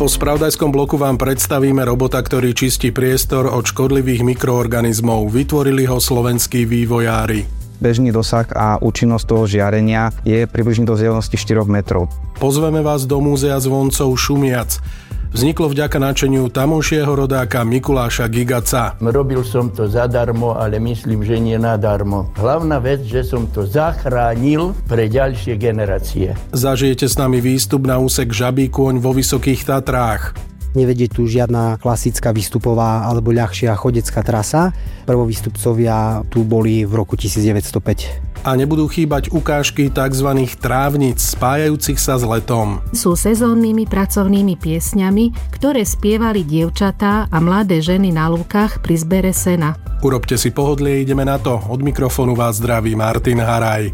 Po spravodajskom bloku vám predstavíme robota, ktorý čistí priestor od škodlivých mikroorganizmov. Vytvorili ho slovenskí vývojári. Bežný dosah a účinnosť toho žiarenia je približne do vzdialenosti 4 metrov. Pozveme vás do múzea zvoncov Šumiac. Vzniklo vďaka nadšeniu tamojšieho rodáka Mikuláša Gigaca. Robil som to zadarmo, ale myslím, že nie nadarmo. Hlavná vec, že som to zachránil pre ďalšie generácie. Zažijete s nami výstup na úsek Žabý kôň vo Vysokých Tatrách. Nevedie tu žiadna klasická výstupová alebo ľahšia chodecká trasa. Prvovýstupcovia tu boli v roku 1905. A nebudú chýbať ukážky tzv. Trávnic spájajúcich sa s letom. Sú sezónnymi pracovnými piesňami, ktoré spievali dievčatá a mladé ženy na lúkach pri zbere sena. Urobte si pohodlie, ideme na to. Od mikrofónu vás zdraví Martin Haraj.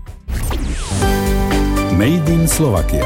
Made in Slovakia.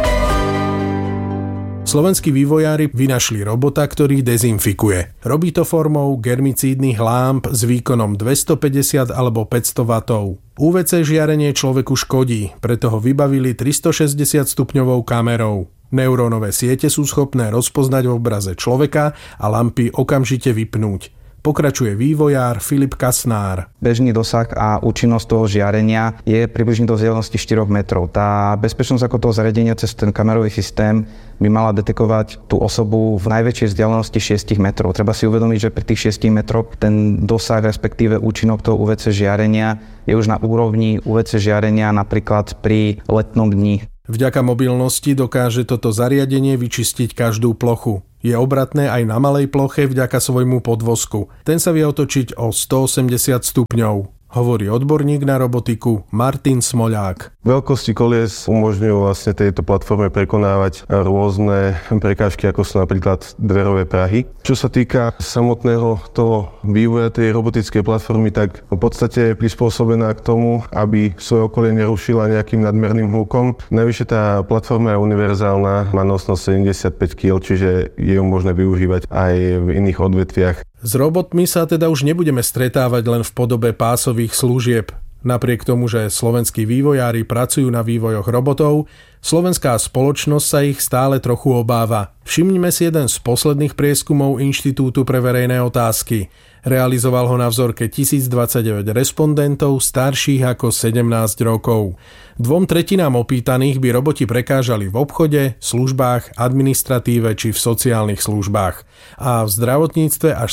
Slovenskí vývojári vynašli robota, ktorý dezinfikuje. Robí to formou germicídnych lámp s výkonom 250 alebo 500 W. UVC žiarenie človeku škodí, preto ho vybavili 360 stupňovou kamerou. Neurónové siete sú schopné rozpoznať v obraze človeka a lampy okamžite vypnúť. Pokračuje vývojár Filip Kasnár. Bežný dosah a účinnosť toho žiarenia je približne do vzdialenosti 4 metrov. Tá bezpečnosť ako toho zariadenia cez ten kamerový systém by mala detekovať tú osobu v najväčšej vzdialenosti 6 metrov. Treba si uvedomiť, že pri tých 6 metroch ten dosah, respektíve účinok toho UVC žiarenia je už na úrovni UVC žiarenia napríklad pri letnom dni. Vďaka mobilnosti dokáže toto zariadenie vyčistiť každú plochu. Je obratné aj na malej ploche vďaka svojmu podvozku. Ten sa vie otočiť o 180 stupňov. Hovorí odborník na robotiku Martin Smoľák. Veľkosti kolies umožňujú vlastne tejto platforme prekonávať rôzne prekážky, ako sú napríklad dverové prahy. Čo sa týka samotného toho vývoja tej robotickej platformy, tak v podstate je prispôsobená k tomu, aby svoje okolie nerušila nejakým nadmerným hlukom. Navyše tá platforma je univerzálna, má nosnosť 75 kg, čiže je ju možné využívať aj v iných odvetviach. S robotmi sa teda už nebudeme stretávať len v podobe pásových služieb. Napriek tomu, že slovenskí vývojári pracujú na vývojoch robotov, slovenská spoločnosť sa ich stále trochu obáva. Všimnime si jeden z posledných prieskumov Inštitútu pre verejné otázky. Realizoval ho na vzorke 1029 respondentov starších ako 17 rokov. 2/3 opýtaných by roboti prekážali v obchode, službách, administratíve či v sociálnych službách. A v zdravotníctve až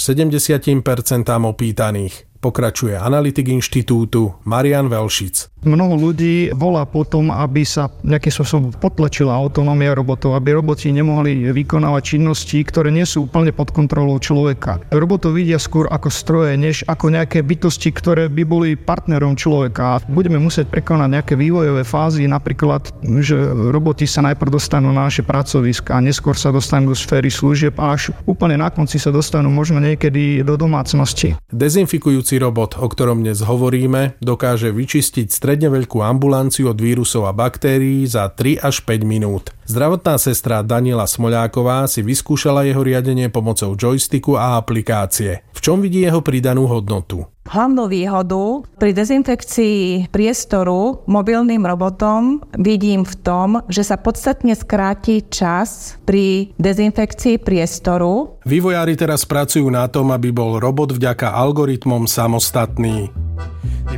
70% opýtaných. Pokračuje analytik inštitútu Marian Velšic. Mnoho ľudí volá potom, aby sa nejakým spôsobom potlačila autonómia robotov, aby roboti nemohli vykonávať činnosti, ktoré nie sú úplne pod kontrolou človeka. Robotov vidia skôr ako stroje, než ako nejaké bytosti, ktoré by boli partnerom človeka. Budeme musieť prekonať nejaké vývojové fázy, napríklad, že roboti sa najprv dostanú na naše pracoviská, neskôr sa dostanú do sféry služieb a až úplne na konci sa dostanú možno niekedy do domácnosti. Dezinfikujúci robot, o ktorom dnes hovoríme, dokáže vyčistiť stredne veľkú ambulanciu od vírusov a baktérií za 3 až 5 minút. Zdravotná sestra Daniela Smoľáková si vyskúšala jeho riadenie pomocou joysticku a aplikácie. V čom vidí jeho pridanú hodnotu? Hlavnú výhodu pri dezinfekcii priestoru mobilným robotom vidím v tom, že sa podstatne skráti čas pri dezinfekcii priestoru. Vývojári teraz pracujú na tom, aby bol robot vďaka algoritmom samostatný.